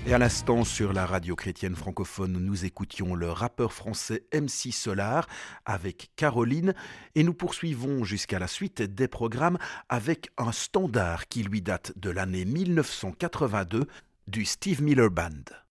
Et à l'instant, sur la radio chrétienne francophone, nous écoutions le rappeur français MC Solar avec Caroline et nous poursuivons jusqu'à la suite des programmes avec un standard qui lui date de l'année 1982 du Steve Miller Band.